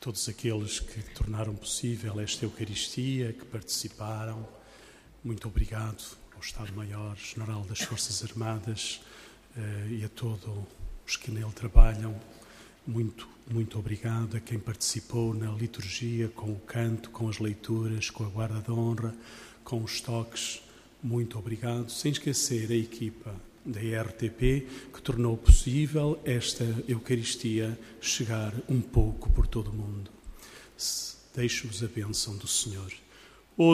todos aqueles que tornaram possível esta Eucaristia, que participaram. Muito obrigado ao Estado-Maior-General das Forças Armadas e a todos os que nele trabalham. Muito obrigado a quem participou na liturgia, com o canto, com as leituras, com a guarda de honra, com os toques. Muito obrigado. Sem esquecer a equipa da RTP, que tornou possível esta Eucaristia chegar um pouco por todo o mundo. Deixo-vos a bênção do Senhor.